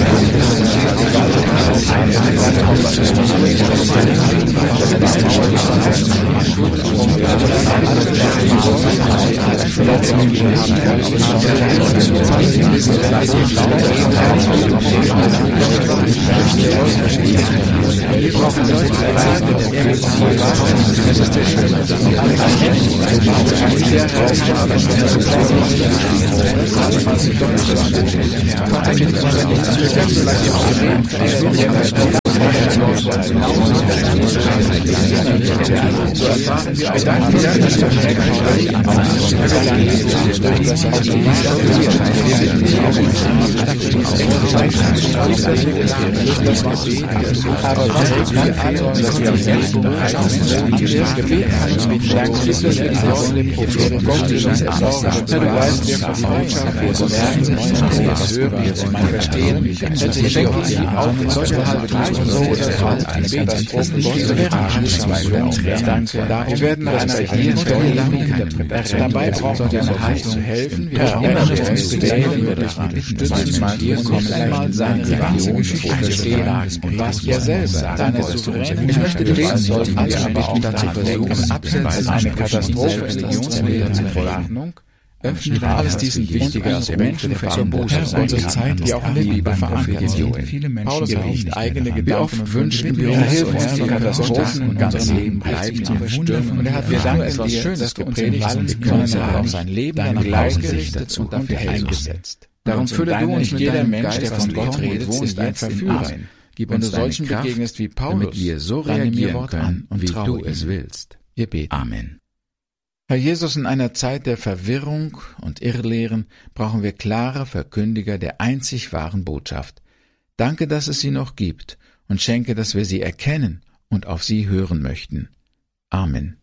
Wir werden nach einer Regierung lang dabei brauchen wir eine Haltung zu helfen. Wir brauchen uns zu lernen, wir unterstützen und einmal seine Religionsgeschichte verstehen und was er selbst seine souveräne. Ich möchte beten, sollten wir aber auch dazu versuchen, abseits eine Katastrophe Religionsverordnung öffnet alles diesen wichtigen der Menschen zur Botschaft unserer Zeit, die auch in der Bibel verankert sind. Paulus hat nicht eigene Gedanken. Wie oft wünschen wir uns Hilfe und die Katastrophen in unserem Leben bleiben zu verstürmen. Und er hat mir etwas Schönes gepredigt und wir können auf sein Leben dein Glauben gerichtet und dafür eingesetzt. Darum fülle du uns mit jeder Mensch, der von Gott redet, ist ein Verführer. Wenn du solchen begegnest wie Paulus, damit wir so reagieren können, wie du es willst. Wir beten. Amen. Herr Jesus, in einer Zeit der Verwirrung und Irrlehren brauchen wir klare Verkündiger der einzig wahren Botschaft. Danke, dass es sie noch gibt und schenke, dass wir sie erkennen und auf sie hören möchten. Amen.